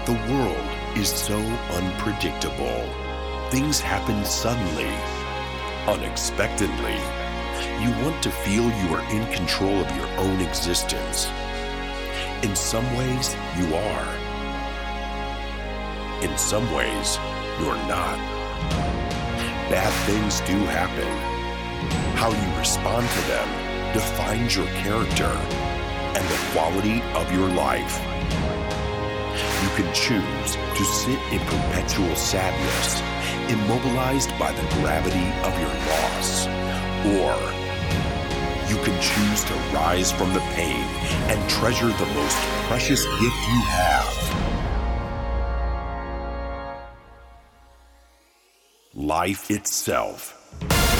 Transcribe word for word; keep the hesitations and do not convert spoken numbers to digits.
The world is so unpredictable. Things happen suddenly, unexpectedly. You want to feel you are in control of your own existence. In some ways, you are. In some ways, you're not. Bad things do happen. How you respond to them defines your character and the quality of your life. You can choose to sit in perpetual sadness, immobilized by the gravity of your loss. Or you can choose to rise from the pain and treasure the most precious gift you have. Life itself.